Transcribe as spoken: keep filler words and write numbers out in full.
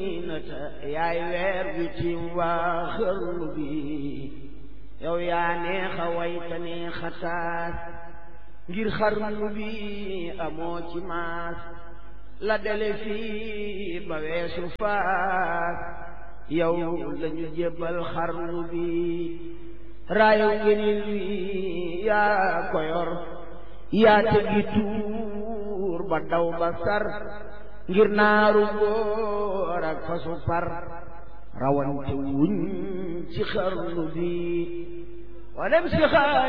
yaay weer wi tiim waa xërnu bi yow yaa neexa wayta neexa taas ngir xarnu bi amoo ci maas la dele fii ba weesu faas yow lañu jébbal xarnu bi raayu ngenil wi yaa ko yor yaa tegi tuur ba daw ba sar ngir naaru góor ak fasu par rawante wuñ ci xarnu bi walem si